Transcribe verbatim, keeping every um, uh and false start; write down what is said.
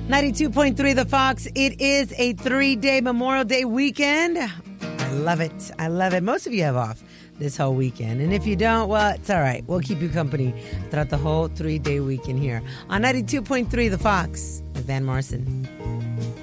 ninety-two point three The Fox. It is a three-day Memorial Day weekend. I love it. I love it. Most of you have off this whole weekend. And if you don't, well, it's all right. We'll keep you company throughout the whole three-day weekend here on ninety-two point three The Fox with Van Morrison.